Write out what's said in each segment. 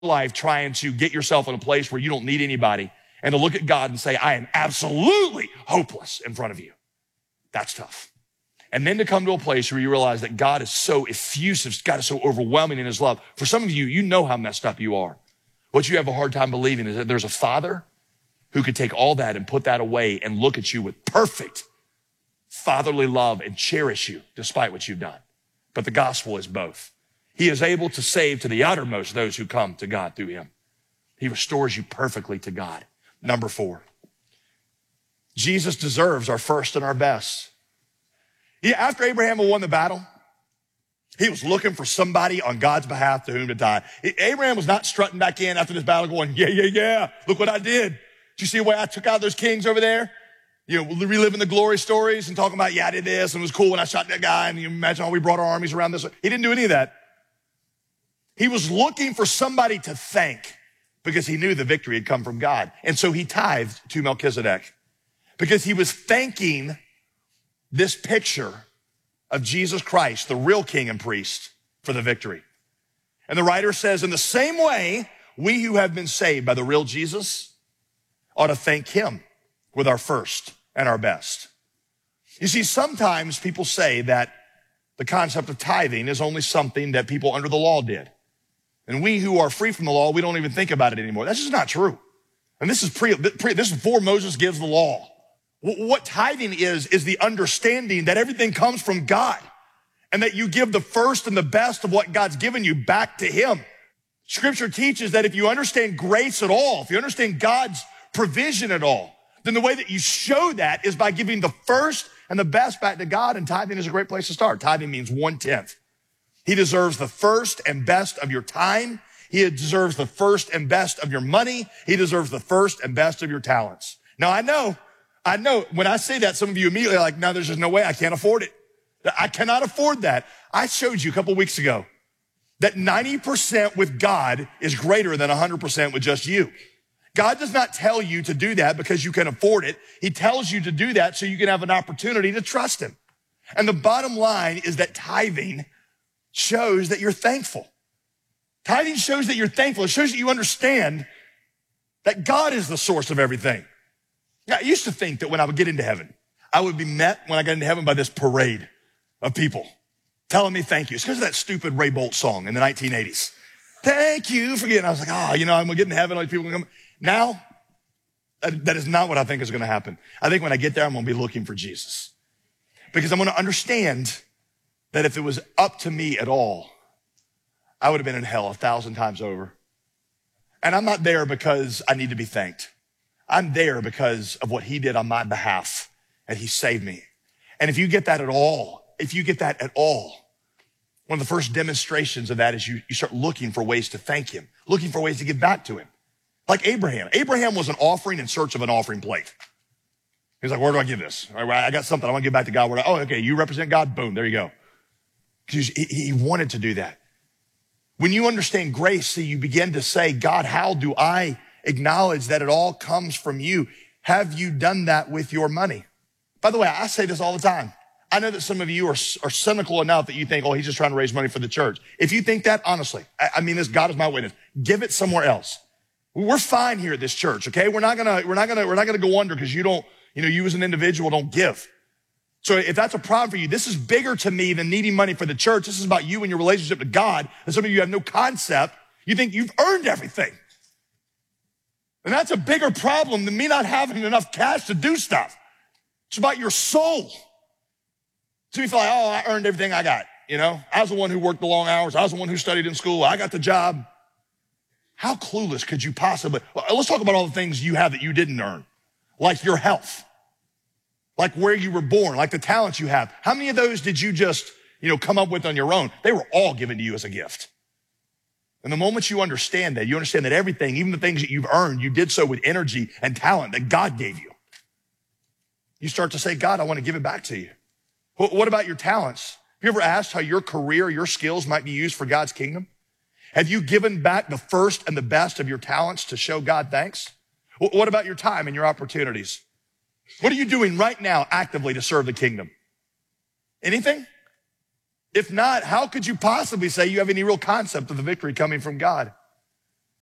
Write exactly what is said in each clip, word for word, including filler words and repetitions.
life trying to get yourself in a place where you don't need anybody and to look at God and say, I am absolutely hopeless in front of you. That's tough. And then to come to a place where you realize that God is so effusive, God is so overwhelming in his love. For some of you, you know how messed up you are. What you have a hard time believing is that there's a father who could take all that and put that away and look at you with perfect fatherly love and cherish you despite what you've done. But the gospel is both. He is able to save to the uttermost those who come to God through him. He restores you perfectly to God. Number four, Jesus deserves our first and our best. Yeah, after Abraham had won the battle, he was looking for somebody on God's behalf to whom to die. Abraham was not strutting back in after this battle going, yeah, yeah, yeah, look what I did. Did you see the way I took out those kings over there? You know, reliving the glory stories and talking about, yeah, I did this, and it was cool when I shot that guy, and you imagine how we brought our armies around this. He didn't do any of that. He was looking for somebody to thank because he knew the victory had come from God. And so he tithed to Melchizedek because he was thanking this picture of Jesus Christ, the real king and priest, for the victory. And the writer says, in the same way, we who have been saved by the real Jesus ought to thank him with our first and our best. You see, sometimes people say that the concept of tithing is only something that people under the law did. And we who are free from the law, we don't even think about it anymore. That's just not true. And this is pre, pre this is before Moses gives the law. What tithing is, is the understanding that everything comes from God and that you give the first and the best of what God's given you back to him. Scripture teaches that if you understand grace at all, if you understand God's provision at all, then the way that you show that is by giving the first and the best back to God, and tithing is a great place to start. Tithing means one-tenth. He deserves the first and best of your time. He deserves the first and best of your money. He deserves the first and best of your talents. Now, I know, I know when I say that, some of you immediately are like, no, there's just no way. I can't afford it. I cannot afford that. I showed you a couple weeks ago that ninety percent with God is greater than one hundred percent with just you. God does not tell you to do that because you can afford it. He tells you to do that so you can have an opportunity to trust him. And the bottom line is that tithing shows that you're thankful. Tithing shows that you're thankful. It shows that you understand that God is the source of everything. Now, I used to think that when I would get into heaven, I would be met when I got into heaven by this parade of people telling me thank you. It's because of that stupid Ray Boltz song in the nineteen eighties. Thank you for getting. I was like, oh, you know, I'm going to get in heaven. All these people come. Now, that, that is not what I think is going to happen. I think when I get there, I'm going to be looking for Jesus. Because I'm going to understand that if it was up to me at all, I would have been in hell a thousand times over. And I'm not there because I need to be thanked. I'm there because of what he did on my behalf, and he saved me. And if you get that at all, if you get that at all, one of the first demonstrations of that is you, you start looking for ways to thank him, looking for ways to give back to him. Like Abraham. Abraham was an offering in search of an offering plate. He's like, where do I give this? All right, I got something. I want to give back to God. Where do I, oh, okay, you represent God. Boom, there you go. He, he wanted to do that. When you understand grace, see, you begin to say, God, how do I acknowledge that it all comes from you? Have you done that with your money? By the way, I say this all the time. I know that some of you are, are cynical enough that you think, oh, he's just trying to raise money for the church. If you think that, honestly, I, I mean this, God is my witness. Give it somewhere else. We're fine here at this church, okay? We're not gonna, we're not gonna, we're not gonna go under because you don't, you know, you as an individual don't give. So if that's a problem for you, this is bigger to me than needing money for the church. This is about you and your relationship to God. And some of you have no concept. You think you've earned everything. And that's a bigger problem than me not having enough cash to do stuff. It's about your soul. So you feel like, oh, I earned everything I got. You know, I was the one who worked the long hours. I was the one who studied in school. I got the job. How clueless could you possibly, well, let's talk about all the things you have that you didn't earn. Like your health, like where you were born, like the talents you have. How many of those did you just, you know, come up with on your own? They were all given to you as a gift. And the moment you understand that, you understand that everything, even the things that you've earned, you did so with energy and talent that God gave you. You start to say, God, I want to give it back to you. What about your talents? Have you ever asked how your career, your skills might be used for God's kingdom? Have you given back the first and the best of your talents to show God thanks? What about your time and your opportunities? What are you doing right now actively to serve the kingdom? Anything? If not, how could you possibly say you have any real concept of the victory coming from God?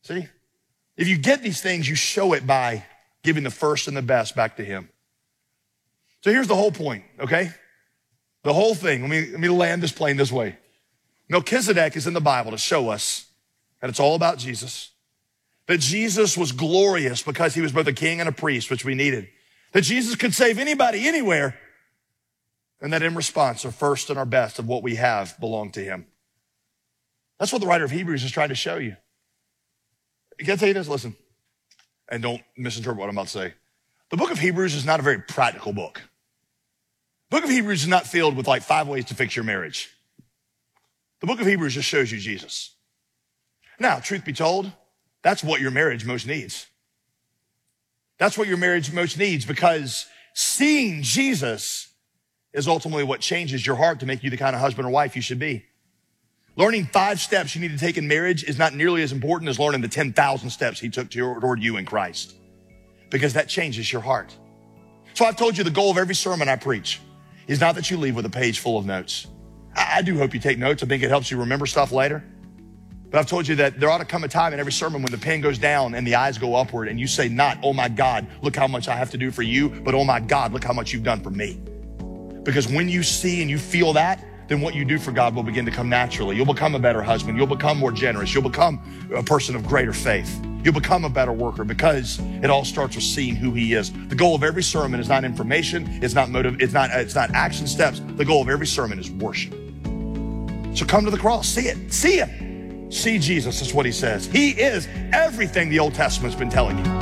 See? If you get these things, you show it by giving the first and the best back to him. So here's the whole point, okay? The whole thing, let me, let me land this plane this way. Melchizedek is in the Bible to show us that it's all about Jesus. That Jesus was glorious because he was both a king and a priest, which we needed. That Jesus could save anybody, anywhere. And that in response, our first and our best of what we have belong to him. That's what the writer of Hebrews is trying to show you. Can I tell you this? Listen, and don't misinterpret what I'm about to say. The book of Hebrews is not a very practical book. The book of Hebrews is not filled with like five ways to fix your marriage. The book of Hebrews just shows you Jesus. Now, truth be told, that's what your marriage most needs. That's what your marriage most needs, because seeing Jesus is ultimately what changes your heart to make you the kind of husband or wife you should be. Learning five steps you need to take in marriage is not nearly as important as learning the ten thousand steps he took toward you in Christ, because that changes your heart. So I've told you the goal of every sermon I preach is not that you leave with a page full of notes. I, I do hope you take notes. I think it helps you remember stuff later. But I've told you that there ought to come a time in every sermon when the pen goes down and the eyes go upward and you say not, oh my God, look how much I have to do for you, but oh my God, look how much you've done for me. Because when you see and you feel that, then what you do for God will begin to come naturally. You'll become a better husband. You'll become more generous. You'll become a person of greater faith. You'll become a better worker, because it all starts with seeing who he is. The goal of every sermon is not information. It's not motive. It's not, it's not action steps. The goal of every sermon is worship. So come to the cross. See it. See him. See Jesus is what he says. He is everything the Old Testament's been telling you.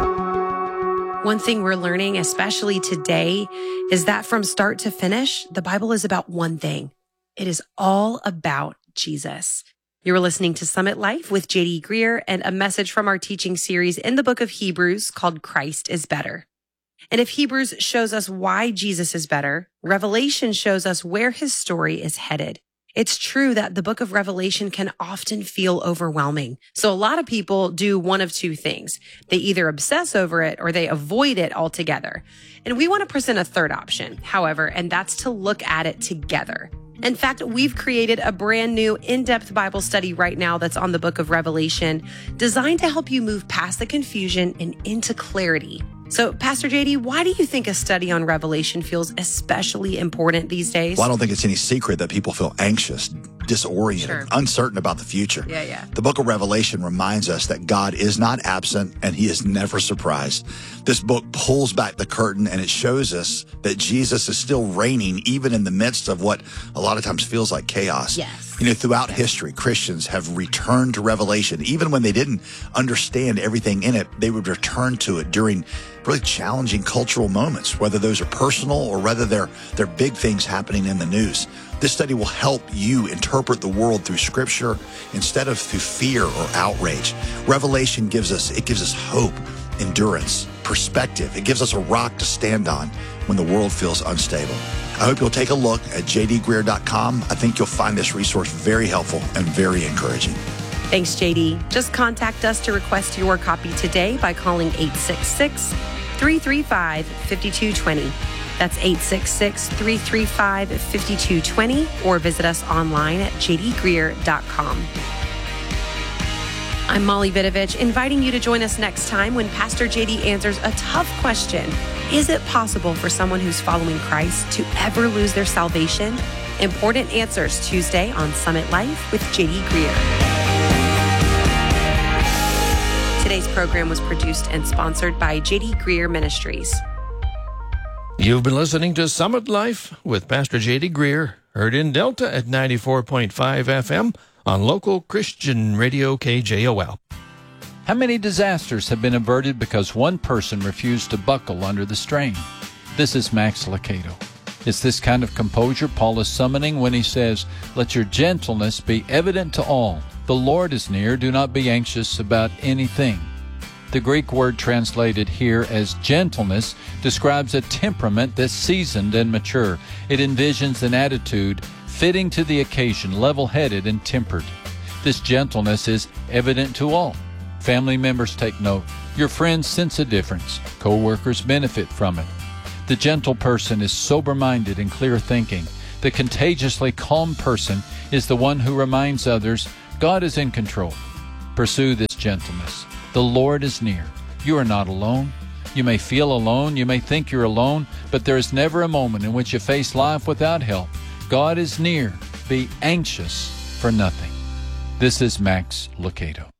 One thing we're learning, especially today, is that from start to finish, the Bible is about one thing. It is all about Jesus. You're listening to Summit Life with J D Greear and a message from our teaching series in the book of Hebrews called Christ is Better. And if Hebrews shows us why Jesus is better, Revelation shows us where his story is headed. It's true that the book of Revelation can often feel overwhelming. So a lot of people do one of two things. They either obsess over it or they avoid it altogether. And we want to present a third option, however, and that's to look at it together. In fact, we've created a brand new in-depth Bible study right now that's on the book of Revelation, designed to help you move past the confusion and into clarity. So, Pastor J D, why do you think a study on Revelation feels especially important these days? Well, I don't think it's any secret that people feel anxious, disoriented, Sure. uncertain about the future. Yeah, yeah. The book of Revelation reminds us that God is not absent and he is never surprised. This book pulls back the curtain and it shows us that Jesus is still reigning even in the midst of what a lot of times feels like chaos. Yes. You know, throughout history, Christians have returned to Revelation. Even when they didn't understand everything in it, they would return to it during really challenging cultural moments, whether those are personal or whether they're, they're big things happening in the news. This study will help you interpret the world through scripture instead of through fear or outrage. Revelation gives us, it gives us hope, endurance, perspective. It gives us a rock to stand on when the world feels unstable. I hope you'll take a look at j d greear dot com. I think you'll find this resource very helpful and very encouraging. Thanks, J D. Just contact us to request your copy today by calling eight six six, three three five, five two two zero. That's eight six six, three three five, five two two zero, or visit us online at j d greear dot com. I'm Molly Vidovich, inviting you to join us next time when Pastor J D answers a tough question. Is it possible for someone who's following Christ to ever lose their salvation? Important Answers, Tuesday on Summit Life with J D Greear. Today's program was produced and sponsored by J D Greear Ministries. You've been listening to Summit Life with Pastor J D Greear, heard in Delta at ninety-four point five F M on local Christian radio K J O L. How many disasters have been averted because one person refused to buckle under the strain? This is Max Lucado. It's this kind of composure Paul is summoning when he says, "Let your gentleness be evident to all. The Lord is near. Do not be anxious about anything." The Greek word translated here as gentleness describes a temperament that's seasoned and mature. It envisions an attitude fitting to the occasion, level-headed and tempered. This gentleness is evident to all. Family members take note. Your friends sense a difference. Co-workers benefit from it. The gentle person is sober-minded and clear-thinking. The contagiously calm person is the one who reminds others God is in control. Pursue this gentleness. The Lord is near. You are not alone. You may feel alone. You may think you're alone, but there is never a moment in which you face life without help. God is near. Be anxious for nothing. This is Max Lucado.